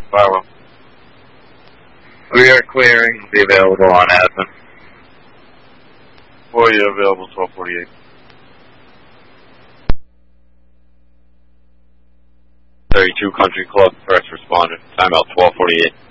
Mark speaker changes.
Speaker 1: Barlow. We are clearing. Be available on admin.
Speaker 2: For you, available 1248.
Speaker 1: Country Club, first responder. Timeout 1248.